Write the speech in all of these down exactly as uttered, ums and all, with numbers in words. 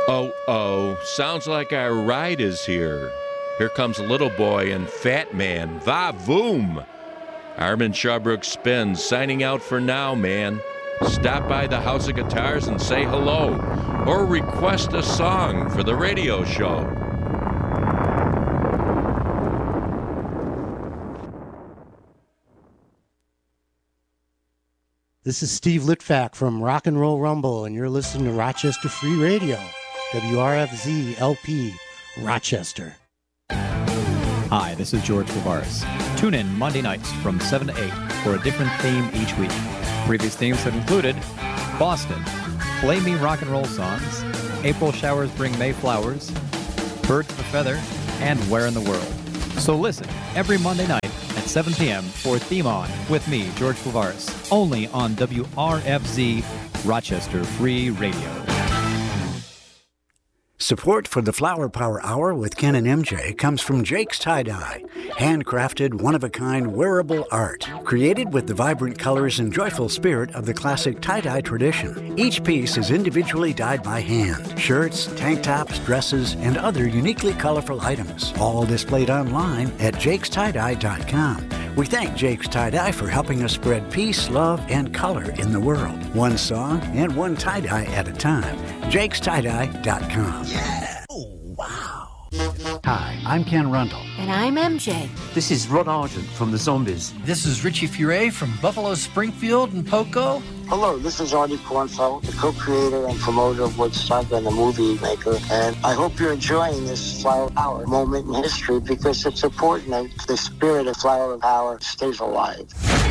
Oh, oh, sounds like our ride is here. Here comes Little Boy and Fat Man. Va voom! Armin Shawbrook Spins, signing out for now, man. Stop by the House of Guitars and say hello, or request a song for the radio show. This is Steve Litvak from Rock and Roll Rumble, and you're listening to Rochester Free Radio, W R F Z L P, Rochester. Hi, this is George Tavares. Tune in Monday nights from seven to eight for a different theme each week. Previous themes have included Boston, Play Me Rock and Roll Songs, April Showers Bring May Flowers, Bird to the Feather, and Where in the World. So listen every Monday night at seven p.m. for Theme On with me, George Tavares, only on W R F Z Rochester Free Radio. Support for the Flower Power Hour with Ken and M J comes from Jake's Tie-Dye, handcrafted, one-of-a-kind wearable art, created with the vibrant colors and joyful spirit of the classic tie-dye tradition. Each piece is individually dyed by hand. Shirts, tank tops, dresses, and other uniquely colorful items, all displayed online at jakes tie dye dot com. We thank Jake's Tie-Dye for helping us spread peace, love, and color in the world. One song and one tie-dye at a time. jakes tie dye dot com. Yeah. Oh, wow. Hi, I'm Ken Rundle. And I'm M J. This is Rod Argent from the Zombies. This is Richie Furay from Buffalo Springfield and Poco. Hello, this is Artie Kornfeld, the co-creator and promoter of Woodstock and the movie maker. And I hope you're enjoying this Flower Power moment in history because it's important that the spirit of Flower Power stays alive.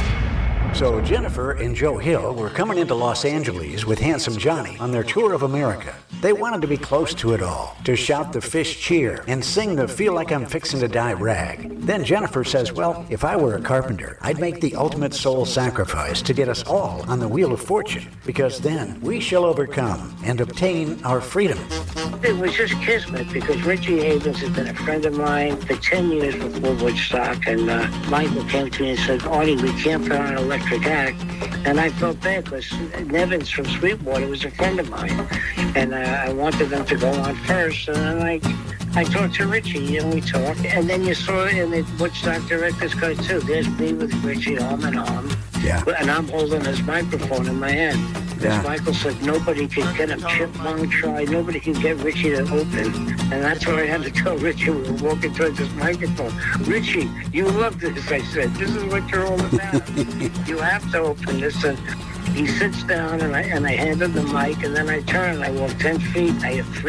So Jennifer and Joe Hill were coming into Los Angeles with Handsome Johnny on their tour of America. They wanted to be close to it all, to shout the Fish cheer and sing the Feel Like I'm Fixin' to Die rag. Then Jennifer says, well, if I were a carpenter, I'd make the ultimate soul sacrifice to get us all on the Wheel of Fortune, because then we shall overcome and obtain our freedom. It was just kismet because Richie Havens has been a friend of mine for ten years before Woodstock, and uh, Michael came to me and said, Artie, we can't put on an electric act. And I felt bad because Nevins from Sweetwater was a friend of mine, and uh, I wanted them to go on first. And then I, I talked to Richie, and we talked, and then you saw it in the Woodstock Director's Cut too. There's me with Richie arm in arm, yeah. And I'm holding his microphone in my hand. Yeah. As Michael said, nobody can get him. Chipmunk tried. Nobody can get Richie to open. And that's what I had to tell Richie. We were walking towards this microphone. Richie, you love this, I said. This is what you're all about. You have to open this. And he sits down, and I and I hand him the mic, and then I turn, and I walk ten feet. I have three